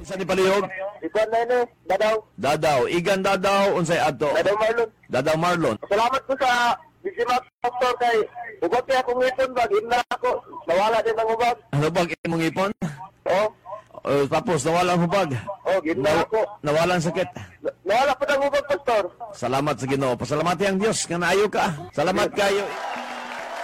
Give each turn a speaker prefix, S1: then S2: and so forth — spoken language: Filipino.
S1: Isa ni palihog?
S2: Ikuan na yun Dadaw.
S1: Dadaw. Igan Dadaw, unsay ato?
S2: Dadaw Marlon.
S1: Dadaw Marlon.
S2: Salamat po sa Bisimat Pastor kay ubag kaya akong ngipon ba, gina ako. Nawala din ang ubag.
S1: Ano bag imong ipon?
S2: Oo.
S1: Tapos nawala ang hubag.
S2: Oh, gina ako.
S1: Nawala ang sakit.
S2: Nawala pa ng ubag, Pastor.
S1: Salamat sa Ginoo. Pasalamati ang Dios nga naayo ka. Salamat kayo.